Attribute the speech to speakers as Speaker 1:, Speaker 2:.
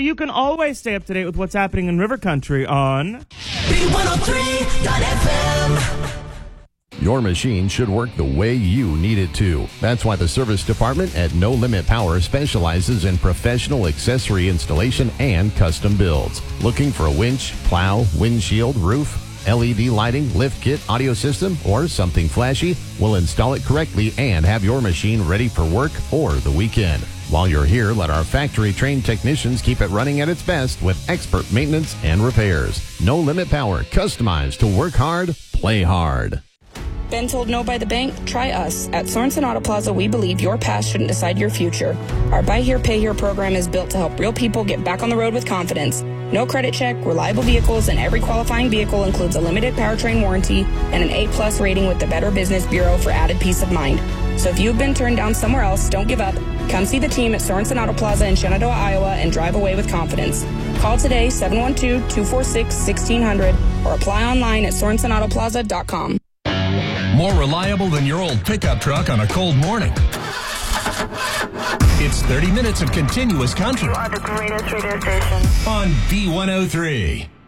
Speaker 1: you can always stay up to date with what's happening in River Country on
Speaker 2: B103.FM.
Speaker 3: Your machine should work the way you need it to. That's why the service department at No Limit Power specializes in professional accessory installation and custom builds. Looking for a winch, plow, windshield, roof, LED lighting, lift kit, audio system, or something flashy? We'll install it correctly and have your machine ready for work or the weekend. While you're here, let our factory-trained technicians keep it running at its best with expert maintenance and repairs. No Limit Power, customized to work hard, play hard.
Speaker 4: Been told no by the bank? Try us. At Sorensen Auto Plaza, we believe your past shouldn't decide your future. Our Buy Here, Pay Here program is built to help real people get back on the road with confidence. No credit check, reliable vehicles, and every qualifying vehicle includes a limited powertrain warranty and an A+ rating with the Better Business Bureau for added peace of mind. So if you've been turned down somewhere else, don't give up. Come see the team at Sorensen Auto Plaza in Shenandoah, Iowa, and drive away with confidence. Call today, 712-246-1600, or apply online at SorensenAutoplaza.com.
Speaker 5: More reliable than your old pickup truck on a cold morning. It's 30 minutes of continuous country.
Speaker 6: You are the greatest radio station.
Speaker 5: On B103.